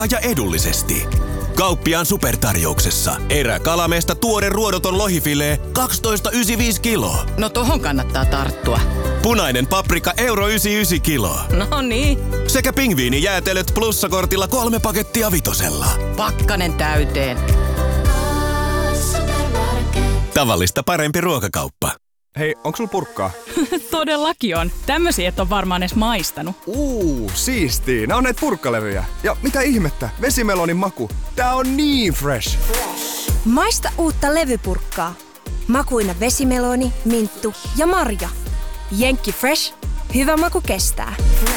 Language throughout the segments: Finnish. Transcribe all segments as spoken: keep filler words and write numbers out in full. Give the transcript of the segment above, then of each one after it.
ja edullisesti. Kauppiaan supertarjouksessa. Eräkalameesta tuore ruodoton lohifilee kaksitoista pilkku yhdeksänkymmentäviisi kiloa. No tohon kannattaa tarttua. Punainen paprika euro yhdeksänkymmentäyhdeksän kiloa. No niin. Sekä pingviinijäätelöt plussakortilla kolme pakettia vitosella. Pakkanen täyteen. Tavallista parempi ruokakauppa. Hei, onko sulla purkkaa? Todellakin on. Tämmösiä et ole varmaan edes maistanut. Uuu, siistii. Nää on näitä purkkalevyjä. Ja mitä ihmettä? Vesimelonin maku. Tää on niin fresh. Maista uutta levypurkkaa. Makuina vesimeloni, minttu ja marja. Jenkki Fresh. Hyvä maku kestää.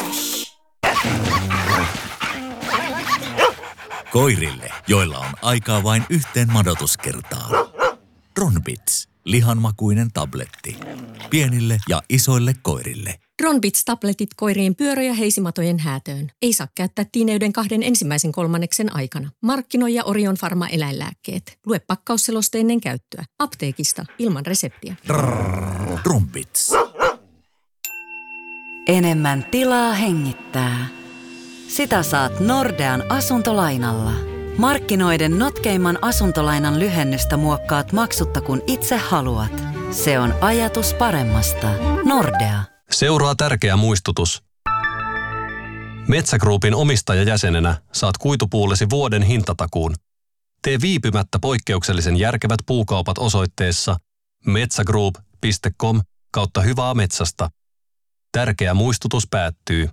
Koirille, joilla on aikaa vain yhteen madotuskertaan. Ronbits. Lihanmakuinen tabletti. Pienille ja isoille koirille. Ronbits-tabletit koirien pyörä- ja heisimatojen häätöön. Ei saa käyttää tiineyden kahden ensimmäisen kolmanneksen aikana. Markkinoija Orion Pharma eläinlääkkeet. Lue pakkausseloste ennen käyttöä. Apteekista ilman reseptiä. Rrrr, Ronbits. Enemmän tilaa hengittää. Sitä saat Nordean asuntolainalla. Markkinoiden notkeimman asuntolainan lyhennystä muokkaat maksutta kun itse haluat. Se on ajatus paremmasta. Nordea. Seuraa tärkeä muistutus. Metsä Groupin omistajajäsenenä saat kuitupuulesi vuoden hintatakuun. Tee viipymättä poikkeuksellisen järkevät puukaupat osoitteessa metsagroup piste com kautta hyvää metsästä. Tärkeä muistutus päättyy.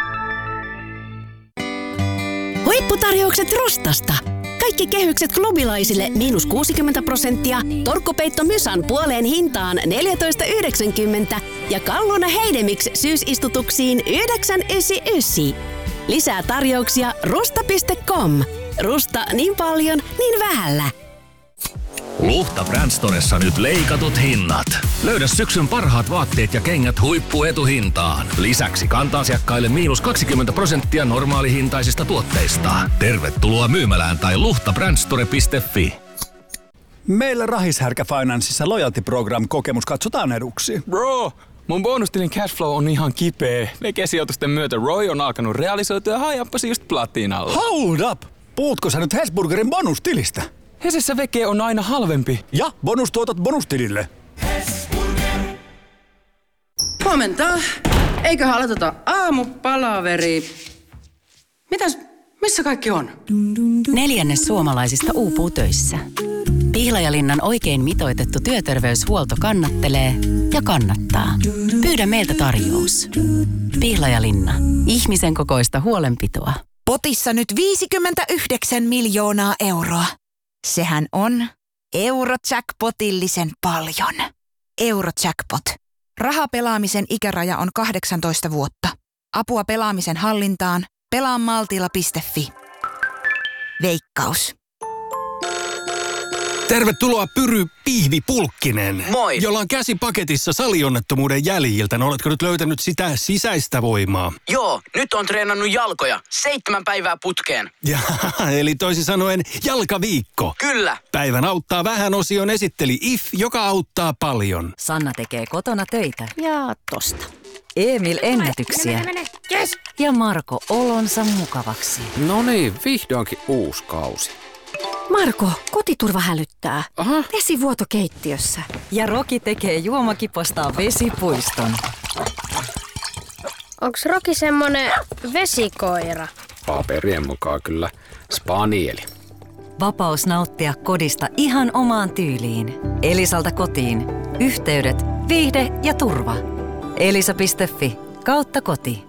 Huipputarjoukset Rustasta. Kaikki kehykset klubilaisille miinus kuusikymmentä prosenttia, torkkupeitto Mysan puoleen hintaan neljätoista yhdeksänkymmentä ja Kalluna Heidemix syysistutuksiin yhdeksän yhdeksänkymmentäyhdeksän. Lisää tarjouksia rusta piste com. Rusta niin paljon, niin vähällä. Luhta Brand Storessa nyt leikatut hinnat. Löydä syksyn parhaat vaatteet ja kengät huippuetuhintaan. Lisäksi kanta-asiakkaille miinus kaksikymmentä prosenttia normaalihintaisista tuotteista. Tervetuloa myymälään tai luhta brandstore piste fi. Meillä Rahishärkä Financeissa Loyalty Program -kokemus katsotaan eduksi. Bro, mun bonustilin cashflow on ihan kipeä. Vekesijoitusten myötä Roy on alkanut realisoitua ja hajappasi just platinalla. Hold up! Puhutko sä nyt Hesburgerin bonustilistä? Hesessä veke on aina halvempi. Ja bonustuotot bonustilille. Huomenta. Eiköhän aloiteta aamupalaveri. Mitäs, missä kaikki on? Neljännes suomalaisista uupuu töissä. Pihlajalinnan oikein mitoitettu työterveyshuolto kannattelee ja kannattaa. Pyydä meiltä tarjous. Pihlajalinna. Ihmisen kokoista huolenpitoa. Potissa nyt viisikymmentäyhdeksän miljoonaa euroa. Sehän on Eurojackpotillisen paljon. Eurojackpot. Rahapelaamisen ikäraja on kahdeksantoista vuotta. Apua pelaamisen hallintaan. pelaa maltilla piste fi. Veikkaus. Tervetuloa Pyry Pihvi Pulkkinen. Moi. Jolla on käsi paketissa salionnettomuuden jäljiltä. No, oletko nyt löytänyt sitä sisäistä voimaa? Joo, nyt on treenannut jalkoja. Seitsemän päivää putkeen. Ja, eli toisin sanoen jalkaviikko. Kyllä. Päivän auttaa vähän -osion esitteli I F, joka auttaa paljon. Sanna tekee kotona töitä ja tosta. Emil ennätyksiä. Mene, mene, mene. Yes. Ja Marko olonsa mukavaksi. No niin, vihdoinkin uusi kausi. Marko, kotiturva hälyttää. Aha. Vesivuoto keittiössä. Ja Roki tekee juomakipostaan vesipuiston. Onks Roki semmonen vesikoira? Paperien mukaan kyllä spanieli. Vapaus nauttia kodista ihan omaan tyyliin. Elisalta kotiin. Yhteydet, viihde ja turva. elisa piste fi kautta koti.